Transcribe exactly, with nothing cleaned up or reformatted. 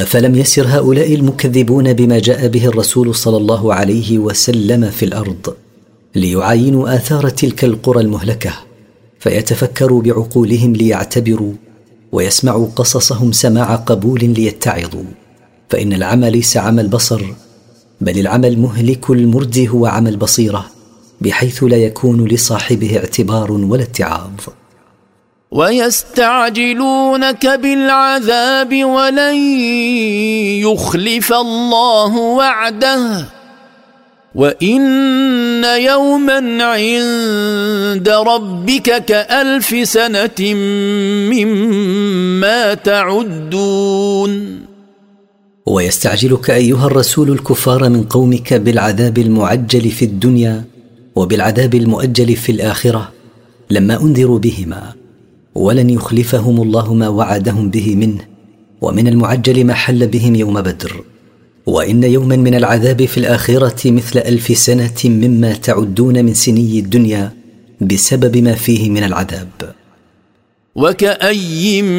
أفلم يسر هؤلاء المكذبون بما جاء به الرسول صلى الله عليه وسلم في الأرض ليعاينوا آثار تلك القرى المهلكة، فيتفكروا بعقولهم ليعتبروا، ويسمعوا قصصهم سماع قبول ليتعظوا؟ فإن العمى ليس عمى البصر، بل العمى المهلك المردي هو عمى البصيرة، بحيث لا يكون لصاحبه اعتبار ولا اتعاظ. ويستعجلونك بالعذاب ولن يخلف الله وعده وإن يوما عند ربك كألف سنة مما تعدون. ويستعجلك أيها الرسول الكفار من قومك بالعذاب المعجل في الدنيا وبالعذاب المؤجل في الآخرة لما أنذروا بهما، ولن يخلفهم الله ما وعدهم به منه، ومن المعجل ما حل بهم يوم بدر. وإن يوما من العذاب في الآخرة مثل ألف سنة مما تعدون من سني الدنيا بسبب ما فيه من العذاب. وكأي